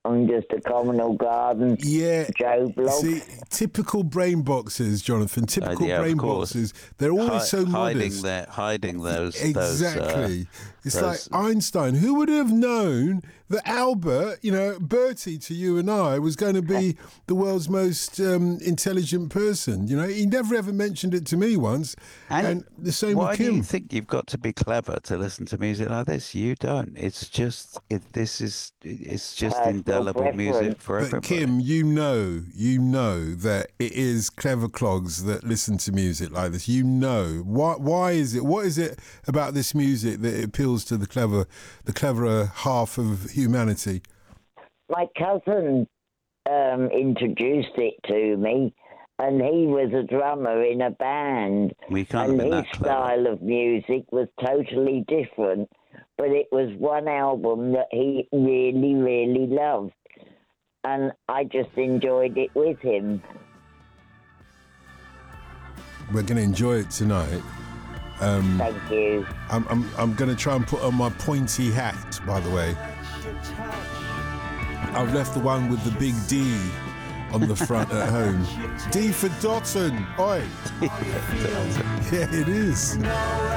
I'm just a common old garden Joe Bloggs. See, typical brain boxes, Jonathan. Typical brain boxes. They're always so modest. Hiding those. Exactly. It's like Einstein. Who would have known that Albert, Bertie to you and I, was going to be the world's most intelligent person? He never ever mentioned it to me once. And the same with Kim. Why do you think you've got to be clever to listen to music like this? You don't. It's just indelible music for everybody. But Kim, you know that it is clever clogs that listen to music like this. Why is it? What is it about this music that appeals to the cleverer half of humanity? My cousin introduced it to me, and he was a drummer in a band, and his style of music was totally different, but it was one album that he really, really loved, and I just enjoyed it with him. We're going to enjoy it tonight. Thank you. I'm going to try and put on my pointy hat, by the way. I've left the one with the big D on the front at home. D for Dotton. Oi. Yeah, it is.